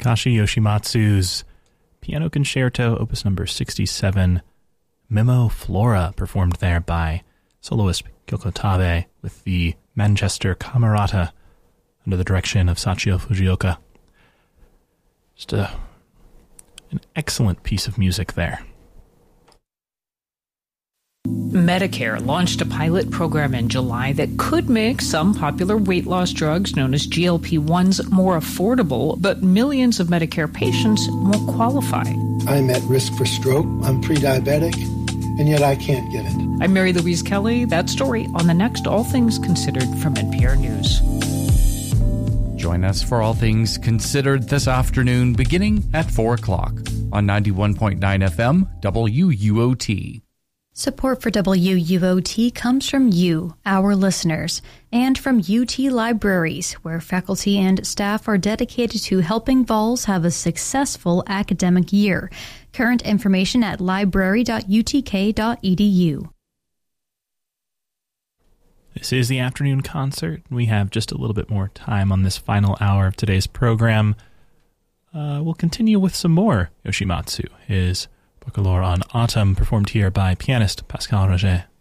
Takashi Yoshimatsu's Piano Concerto, opus number 67, Memo Flora, performed there by soloist Kyoko Tabe with the Manchester Camerata under the direction of Sachio Fujioka. Just an excellent piece of music there. Medicare launched a pilot program in July that could make some popular weight loss drugs known as GLP-1s more affordable, but millions of Medicare patients won't qualify. I'm at risk for stroke, I'm pre-diabetic, and yet I can't get it. I'm Mary Louise Kelly. That story on the next All Things Considered from NPR News. Join us for All Things Considered this afternoon beginning at 4 o'clock on 91.9 FM WUOT. Support for WUOT comes from you, our listeners, and from UT Libraries, where faculty and staff are dedicated to helping Vols have a successful academic year. Current information at library.utk.edu. This is the afternoon concert. We have just a little bit more time on this final hour of today's program. We'll continue with some more Yoshimatsu, his Baccalaureate on Autumn, performed here by pianist Pascal Roger.